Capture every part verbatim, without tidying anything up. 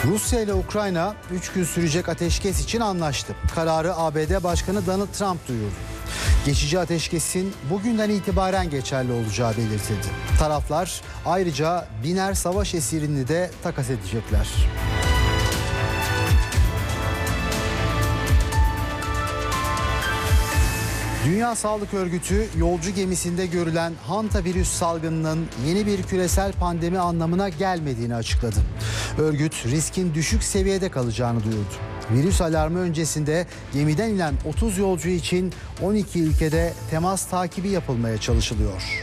Rusya ile Ukrayna üç gün sürecek ateşkes için anlaştı. Kararı A B D Başkanı Donald Trump duyurdu. Geçici ateşkesin bugünden itibaren geçerli olacağı belirtildi. Taraflar ayrıca biner savaş esirini de takas edecekler. Dünya Sağlık Örgütü yolcu gemisinde görülen hantavirüs salgınının yeni bir küresel pandemi anlamına gelmediğini açıkladı. Örgüt riskin düşük seviyede kalacağını duyurdu. Virüs alarmı öncesinde gemiden inen otuz yolcu için on iki ülkede temas takibi yapılmaya çalışılıyor.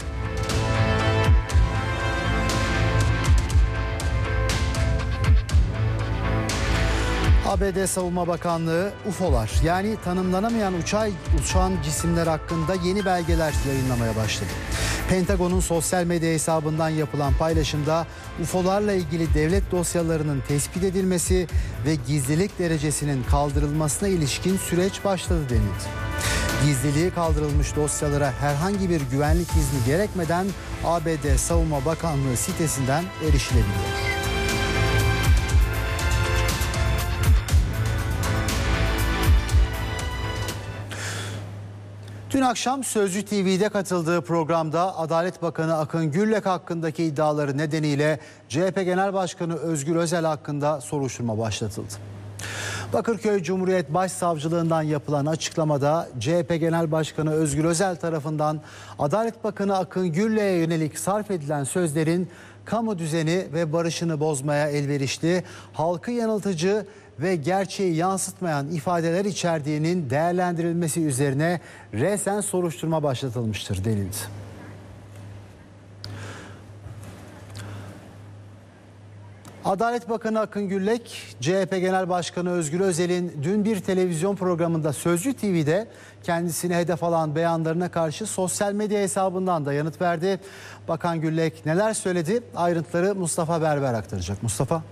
A B D Savunma Bakanlığı U F O'lar yani tanımlanamayan uçay uçan cisimler hakkında yeni belgeler yayınlamaya başladı. Pentagon'un sosyal medya hesabından yapılan paylaşımda U F O'larla ilgili devlet dosyalarının tespit edilmesi ve gizlilik derecesinin kaldırılmasına ilişkin süreç başladı denildi. Gizliliği kaldırılmış dosyalara herhangi bir güvenlik izni gerekmeden A B D Savunma Bakanlığı sitesinden erişilebiliyor. Dün akşam Sözcü T V'de katıldığı programda Adalet Bakanı Akın Gürlek hakkındaki iddiaları nedeniyle C H P Genel Başkanı Özgür Özel hakkında soruşturma başlatıldı. Bakırköy Cumhuriyet Başsavcılığından yapılan açıklamada C H P Genel Başkanı Özgür Özel tarafından Adalet Bakanı Akın Gürlek'e yönelik sarf edilen sözlerin kamu düzeni ve barışını bozmaya elverişli, halkı yanıltıcı ve gerçeği yansıtmayan ifadeler içerdiğinin değerlendirilmesi üzerine resen soruşturma başlatılmıştır denildi. Adalet Bakanı Akın Gürlek, C H P Genel Başkanı Özgür Özel'in dün bir televizyon programında Sözcü T V'de kendisini hedef alan beyanlarına karşı sosyal medya hesabından da yanıt verdi. Bakan Gürlek neler söyledi? Ayrıntıları Mustafa Berber aktaracak. Mustafa.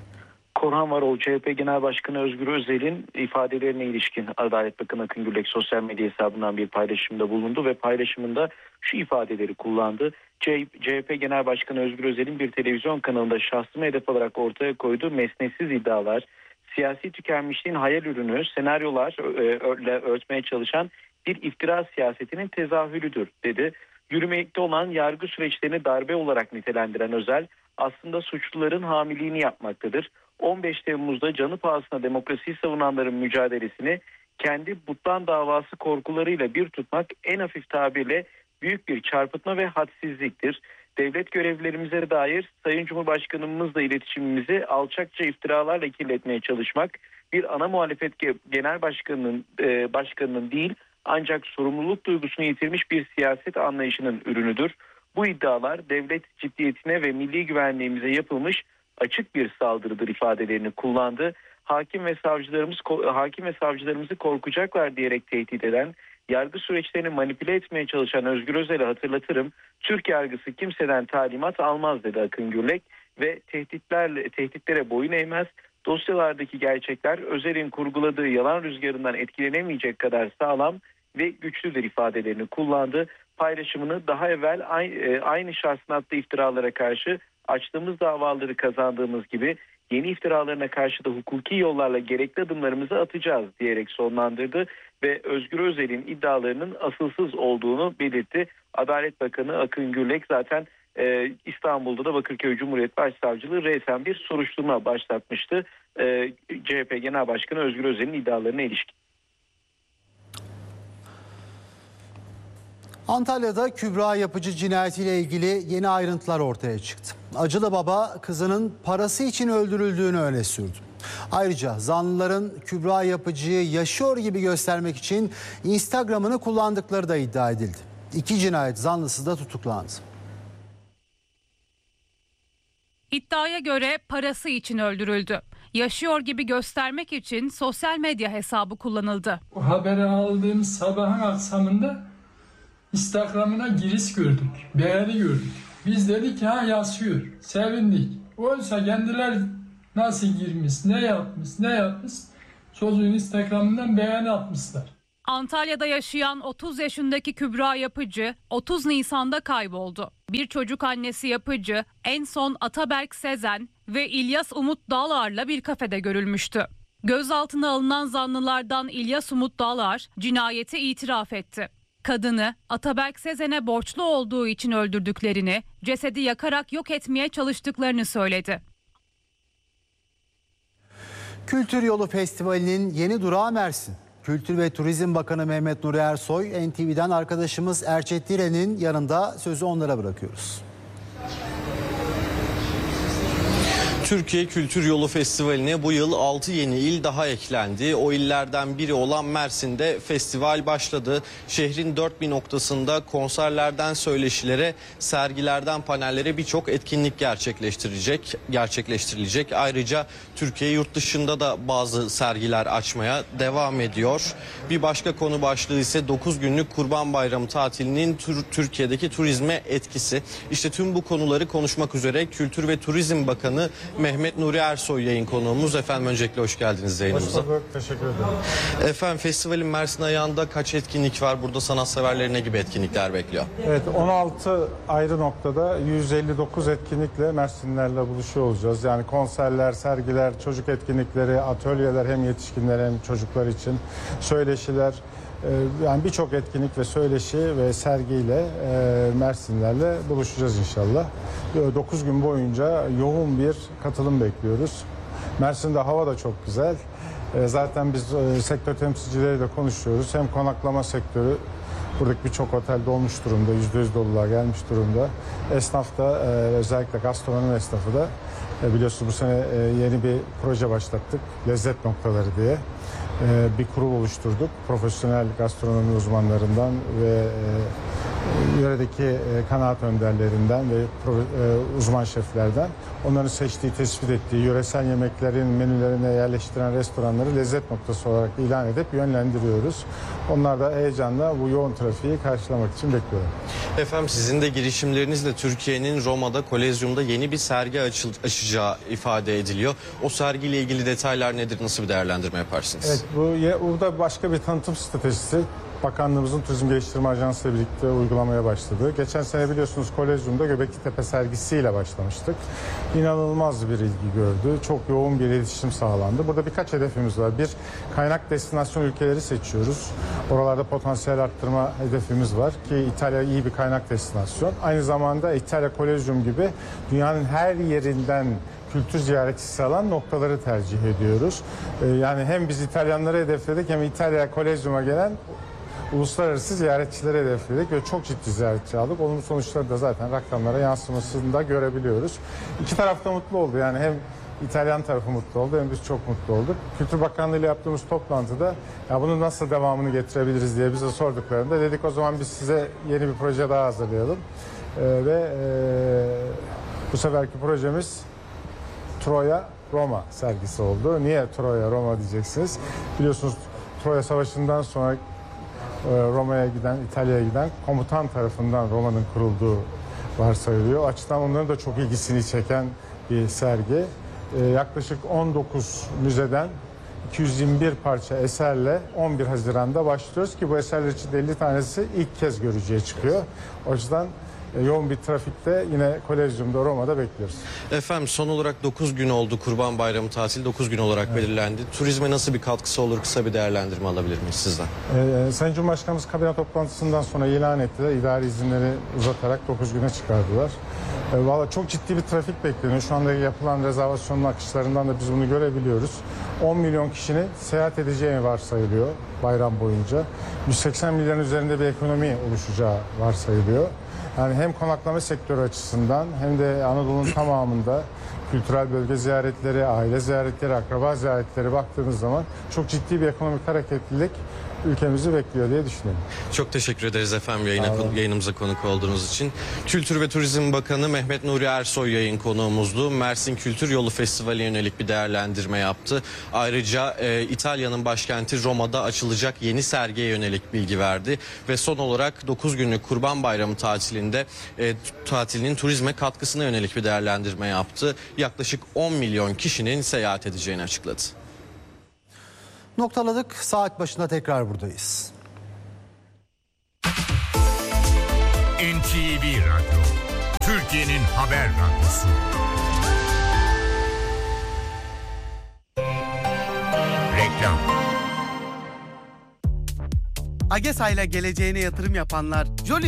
Korhan Varol, C H P Genel Başkanı Özgür Özel'in ifadelerine ilişkin Adalet Bakanı Akın Gürlek sosyal medya hesabından bir paylaşımda bulundu ve paylaşımında şu ifadeleri kullandı. C H P Genel Başkanı Özgür Özel'in bir televizyon kanalında şahsımı hedef alarak ortaya koyduğu mesnetsiz iddialar, siyasi tükenmişliğin hayal ürünü, senaryolarla örtmeye çalışan bir iftira siyasetinin tezahürüdür dedi. Yürümekte olan yargı süreçlerini darbe olarak nitelendiren Özel, aslında suçluların hamiliğini yapmaktadır. on beş Temmuz'da canı pahasına demokrasiyi savunanların mücadelesini kendi butlan davası korkularıyla bir tutmak en hafif tabirle büyük bir çarpıtma ve hadsizliktir. Devlet görevlilerimize dair Sayın Cumhurbaşkanımızla iletişimimizi alçakça iftiralarla kirletmeye çalışmak bir ana muhalefet genel başkanının e, başkanının değil ancak sorumluluk duygusunu yitirmiş bir siyaset anlayışının ürünüdür. Bu iddialar devlet ciddiyetine ve milli güvenliğimize yapılmış açık bir saldırıdır ifadelerini kullandı. Hakim ve savcılarımız hakim ve savcılarımızı korkacaklar diyerek tehdit eden, yargı süreçlerini manipüle etmeye çalışan Özgür Özel'e hatırlatırım. Türk yargısı kimseden talimat almaz dedi Akın Gürlek ve tehditlerle tehditlere boyun eğmez. Dosyalardaki gerçekler Özel'in kurguladığı yalan rüzgarından etkilenemeyecek kadar sağlam ve güçlüdür ifadelerini kullandı. Paylaşımını daha evvel aynı, aynı şahsın attığı iftiralara karşı açtığımız davaları kazandığımız gibi yeni iftiralarına karşı da hukuki yollarla gerekli adımlarımızı atacağız diyerek sonlandırdı ve Özgür Özel'in iddialarının asılsız olduğunu belirtti. Adalet Bakanı Akın Gürlek zaten e, İstanbul'da da Bakırköy Cumhuriyet Başsavcılığı resen bir soruşturma başlatmıştı. E, C H P Genel Başkanı Özgür Özel'in iddialarına ilişkin. Antalya'da Kübra Yapıcı cinayetiyle ilgili yeni ayrıntılar ortaya çıktı. Acılı baba kızının parası için öldürüldüğünü öne sürdü. Ayrıca zanlıların Kübra Yapıcı'yı yaşıyor gibi göstermek için Instagram'ını kullandıkları da iddia edildi. İki cinayet zanlısı da tutuklandı. İddiaya göre parası için öldürüldü. Yaşıyor gibi göstermek için sosyal medya hesabı kullanıldı. O haberi aldığımız sabahın akşamında Instagram'ına giriş gördük, beğeni gördük. Biz dedik ha yaşıyor, sevindik. Oysa kendiler nasıl girmiş, ne yapmış, ne yapmış çocuğun Instagram'ından beğeni atmışlar. Antalya'da yaşayan otuz yaşındaki Kübra Yapıcı otuz Nisan'da kayboldu. Bir çocuk annesi Yapıcı en son Ataberk Sezen ve İlyas Umut Dağlar'la bir kafede görülmüştü. Gözaltına alınan zanlılardan İlyas Umut Dağlar cinayeti itiraf etti. Kadını Ataberk Sezen'e borçlu olduğu için öldürdüklerini, cesedi yakarak yok etmeye çalıştıklarını söyledi. Kültür Yolu Festivali'nin yeni durağı Mersin. Kültür ve Turizm Bakanı Mehmet Nuri Ersoy, N T V'den arkadaşımız Erçet Dire'nin yanında, sözü onlara bırakıyoruz. Türkiye Kültür Yolu Festivali'ne bu yıl altı yeni il daha eklendi. O illerden biri olan Mersin'de festival başladı. Şehrin dört bir noktasında konserlerden söyleşilere, sergilerden panellere birçok etkinlik gerçekleştirecek, gerçekleştirilecek. Ayrıca Türkiye yurt dışında da bazı sergiler açmaya devam ediyor. Bir başka konu başlığı ise dokuz günlük Kurban Bayramı tatilinin Türkiye'deki turizme etkisi. İşte tüm bu konuları konuşmak üzere Kültür ve Turizm Bakanı Mehmet Nuri Ersoy yayın konuğumuz. Efendim öncelikle hoş geldiniz yayınımıza. Hoş bulduk, teşekkür ederim. Efendim festivalin Mersin ayağında kaç etkinlik var? Burada sanatseverleri ne gibi etkinlikler bekliyor? Evet, on altı ayrı noktada yüz elli dokuz etkinlikle Mersinlerle buluşuyor olacağız. Yani konserler, sergiler, çocuk etkinlikleri, atölyeler hem yetişkinler hem çocuklar için, söyleşiler. Yani birçok etkinlik ve söyleşi ve sergiyle Mersinlerle buluşacağız inşallah. dokuz gün boyunca yoğun bir katılım bekliyoruz. Mersin'de hava da çok güzel. Zaten biz sektör temsilcileriyle konuşuyoruz. Hem konaklama sektörü, buradaki birçok otel dolmuş durumda, yüzde yüz doluluğa gelmiş durumda. Esnaf da, özellikle gastronomi esnafı da biliyorsunuz bu sene yeni bir proje başlattık. Lezzet noktaları diye. Bir kurul oluşturduk. Profesyonel gastronomi uzmanlarından ve yöredeki kanaat önderlerinden ve uzman şeflerden onların seçtiği, tespit ettiği yöresel yemeklerin menülerine yerleştiren restoranları lezzet noktası olarak ilan edip yönlendiriyoruz. Onlar da heyecanla bu yoğun trafiği karşılamak için bekliyorlar. Efendim sizin de girişimlerinizle Türkiye'nin Roma'da Kolezyum'da yeni bir sergi açacağı ifade ediliyor. O sergiyle ilgili detaylar nedir? Nasıl bir değerlendirme yaparsınız? Evet, bu, bu da başka bir tanıtım stratejisi. Bakanlığımızın Turizm Geliştirme Ajansı ile birlikte uygulamaya başladı. Geçen sene biliyorsunuz Kolezyum'da Göbekli Tepe sergisiyle başlamıştık. İnanılmaz bir ilgi gördü. Çok yoğun bir iletişim sağlandı. Burada birkaç hedefimiz var. Bir, kaynak destinasyon ülkeleri seçiyoruz. Oralarda potansiyel arttırma hedefimiz var ki İtalya iyi bir kaynak destinasyon. Aynı zamanda İtalya Kolezyum gibi dünyanın her yerinden kültür ziyaretçisi alan noktaları tercih ediyoruz. Yani hem biz İtalyanları hedefledik hem İtalya Kolezyum'a gelen uluslararası ziyaretçileri hedefledik ve çok ciddi ziyaretçi aldık. Olumlu sonuçları da zaten rakamlara yansımasını da görebiliyoruz. İki taraf da mutlu oldu. Yani hem İtalyan tarafı mutlu oldu hem biz çok mutlu olduk. Kültür Bakanlığı ile yaptığımız toplantıda ya bunun nasıl devamını getirebiliriz diye bize sorduklarında dedik o zaman biz size yeni bir proje daha hazırlayalım. Ee, ve e, bu seferki projemiz Troya Roma sergisi oldu. Niye Troya Roma diyeceksiniz? Biliyorsunuz Troya Savaşı'ndan sonra Roma'ya giden, İtalya'ya giden komutan tarafından Roma'nın kurulduğu varsayılıyor. O açıdan onların da çok ilgisini çeken bir sergi. Ee, yaklaşık on dokuz müzeden iki yüz yirmi bir parça eserle on bir Haziran'da başlıyoruz ki bu eserler için elli tanesi ilk kez görücüye çıkıyor. O yüzden yoğun bir trafikte yine Kolezyum'da Roma'da bekliyoruz. Efendim son olarak dokuz gün oldu Kurban Bayramı tatili dokuz gün olarak evet. belirlendi. Turizme nasıl bir katkısı olur, kısa bir değerlendirme alabilir miyiz sizden? Ee, Sayın Cumhurbaşkanımız kabine toplantısından sonra ilan ettiler. İdari izinleri uzatarak dokuz güne çıkardılar. Ee, Valla çok ciddi bir trafik bekleniyor. Şu anda yapılan rezervasyon akışlarından da biz bunu görebiliyoruz. on milyon kişinin seyahat edeceği varsayılıyor bayram boyunca. yüz seksen milyarın üzerinde bir ekonomi oluşacağı varsayılıyor. Yani hem konaklama sektörü açısından hem de Anadolu'nun tamamında kültürel bölge ziyaretleri, aile ziyaretleri, akraba ziyaretleri baktığınız zaman çok ciddi bir ekonomik hareketlilik ülkemizi bekliyor diye düşünüyorum. Çok teşekkür ederiz efendim yayına, yayınımıza konuk olduğunuz için. Kültür ve Turizm Bakanı Mehmet Nuri Ersoy yayın konuğumuzdu. Mersin Kültür Yolu Festivali yönelik bir değerlendirme yaptı. Ayrıca e, İtalya'nın başkenti Roma'da açılacak yeni sergiye yönelik bilgi verdi. Ve son olarak dokuz günlük Kurban Bayramı tatilinde e, tatilinin turizme katkısına yönelik bir değerlendirme yaptı. Yaklaşık on milyon kişinin seyahat edeceğini açıkladı. Noktaladık. Saat başında tekrar buradayız. N T V Radyo, Türkiye'nin haber radyosu. Reklam. AgeSA ile geleceğine yatırım yapanlar Jolly